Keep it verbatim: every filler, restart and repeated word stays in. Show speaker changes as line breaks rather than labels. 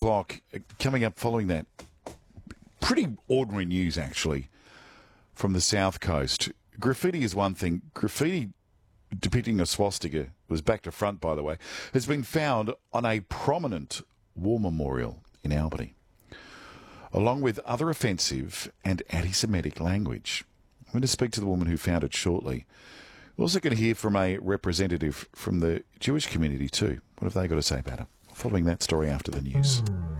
o'clock, coming up following that, pretty ordinary news, actually, from the South Coast. Graffiti is one thing. Graffiti depicting a swastika, was back to front, by the way, has been found on a prominent war memorial in Albany, along with other offensive and anti-Semitic language. I'm going to speak to the woman who found it shortly. We're also going to hear from a representative from the Jewish community too. What have they got to say about it? Following that story after the news.